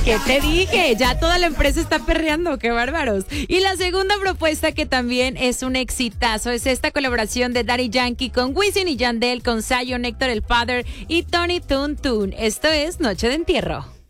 ¿Qué te dije? Ya toda la empresa está perreando, qué bárbaros. Y la segunda propuesta que también es un exitazo es esta colaboración de Daddy Yankee con Wisin y Yandel, con Zion, Héctor el Father y Tony Tun Tun. Esto es Noche de Entierro.